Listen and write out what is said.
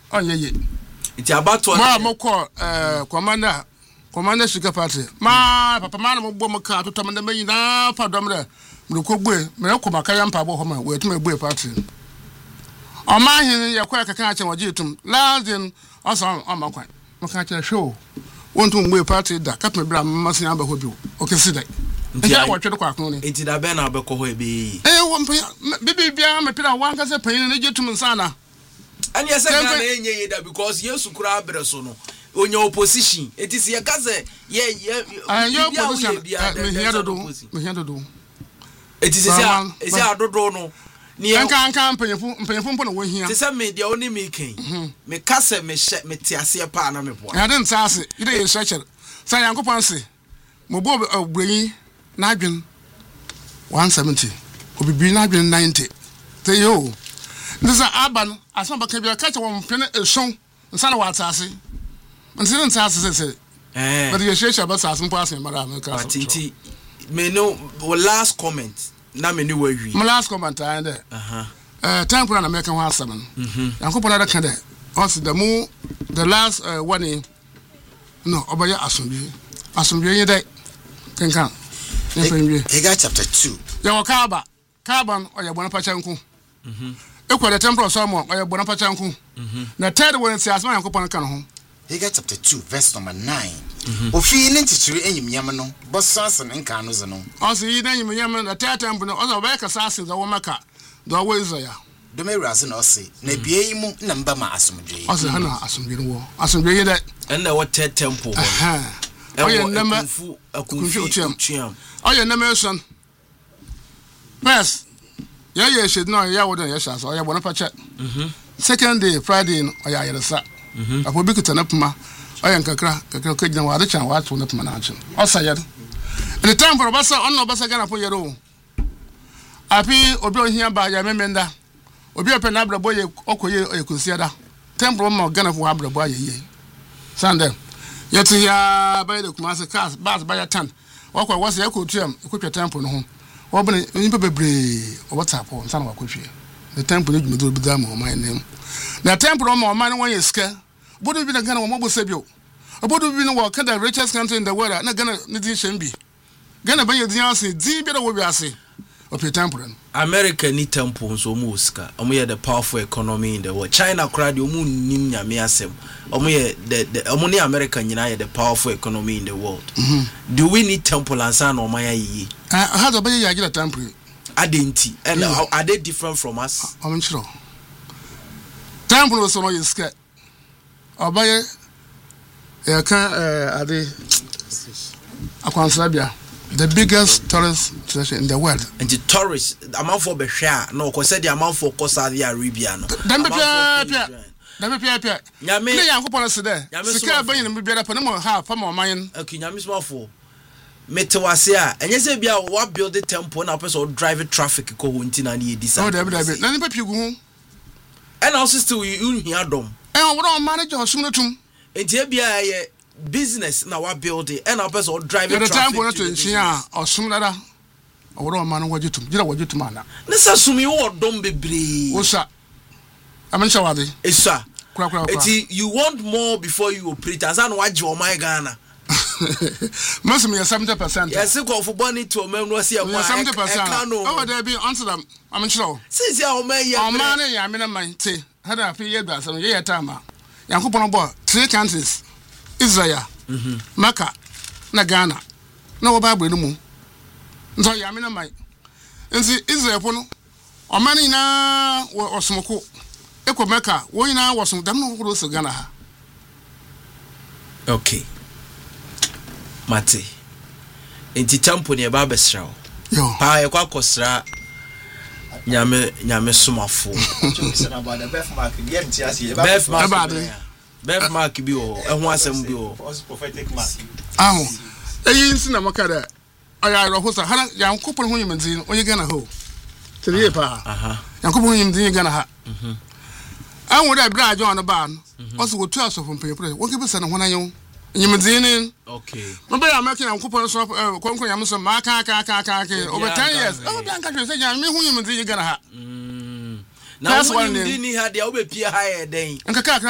Onye. It's about to. Ma mo call commander Sugar Party. Ma papa man mo bo mo ka to tamanda me nyina fa dom re. Me ko gbe me ko makaya mpa bo ho ma we tuma gbe party. O ma hin ye kwa kaka ache woje tum. Lazin osan o ma kwan. Mo ka ache show. Won't gbe party da kapme bra masen aba ho bi. O kesi dai. Ntia wo twede kwa akon ni. Enti da be na obekọ ho ebe. Wo bibi bia me pira wan ka se payin na je tum nsana. And yes, I can't enye that because yes, you grab Bresono on your opposition. It is your cousin, yeah, your position. Me here to do. It is a dodo. Near campaign for here. They send me the only making. Me cousin, me shet me tiasia partner. I didn't say it. You didn't search it. Say, Uncle Pansy, Mobo of Bring Nagin 170. Could be Nagin 90. Say, yo. This is Aban, as some can be a catch one penny a song, and son of what's assay. And since I say, but you share about some passing, Madame Tinti. May know last comment. Now, me new way. My last comment, I end there. Time for an American 17. Uncle Panada Cade. Also, the moon, the last one in no, Obaya Assembly day. Can come. He got chapter 2. Your carbon or your Bonapachanku. Equal the temple of someone or your Bonapachanku. The third one says, my uncle Panacano. He got chapter 2, verse number 9. O feeling to any Yamano, but Sanson and Canozano. Also, you name Yaman, the third temple, other work assassins, the Womaka, the Wazer. The Merazan or say, Nebiamu, Nambama Assembly. Also, Hannah Assembly war. Assembly that. And the what third temple. Oh, your number, a confusion. Oh, your number, son. First, yeah, should know Yawood and Yashas, or Yabonapachat. Second day, Friday, or Yayasa. I will be good enough, ma. I am Kakra, Kakra, watch and watch one of Manachin. Or Sayad. And the time for a bassa on no bassa gana for your own. I feel Obi here by Yamenda. Obi a penabra boy, Okoye, or Kusiada. Temple more gana for Abra boy ye. Sunday. Yet here by the Master cast, bars by a ton. What was the echo to him? Equip your temple home. Open it in Pebre or what's up on some of Kushi. The temple is to be done on my name. The temple on my mind when you scare. What would be the gun of mobile Sabio? About to be no what kind of richest country in the world, not gonna need be. Gonna be the answer, D better will be a say. Of your temple. America need temples or Muska, and we are the powerful economy in the world. China cried your moon Nimya Miasem, and we are the only American United, the powerful economy in the world. Do we need temple and son or my ye? I had a baby, I get a temple. I didn't, and are they different from us? I'm sure. Temple was on your skirt. Or by a can, the biggest tourist attraction in the world. And the tourists, amount for Beshar, no, because the amount for Saudi Arabia. Then the Yammy, I'm going to say there. Sika buying and be better for no more half for more mine. Okay, Yamis for Metawasia, and yes, be what build the temple and person drive traffic go into and ye decide. And also still you hear them. And what our manager sooner to it be a business now what build it and our person drive the temple to Inchia or sooner. Or what man what you to man. Let's assume you or don't be brave. What's that? I'm sure it's sir. You want more before you operate as an watch your my Ghana. Most of me are 70%. Yes, you go for money to a man was here 70%. Oh, there be answer them. I'm sure. Since your money, I mean, my say, had a few years, some year time. Yankupon boy, 3 countries Israel, Mecca, Ghana, no Bible no more. So, Yamina might. And see, Israel, or money now or smoke. Echo Mecca, one now was some damn no Ghana. Okay. Mate. Inti tempo ni eba besra. Yo. Pa e kwa kosra nyame somafo. Beth mark bi o. Ehun asem bi o. Prophetic mark. Aho. Eyi nsi na makada. Aya rohosa hana yankopon hu yimdin onye Ghana ho. Tiri pa. Aha. Yankopon hu yimdin Ghana ha. Anwo da bra ajo no ba no. Oso wo tu asofo mpepere. Wo kebe sa na hona yon. Yimdin. Okay. Remember I'm making a coupon of Conco Yamson, Maka, over 10 years. Oh, Bianca said, I'm who you gonna have. Now, that's one, didn't he had the Obe Pia higher day.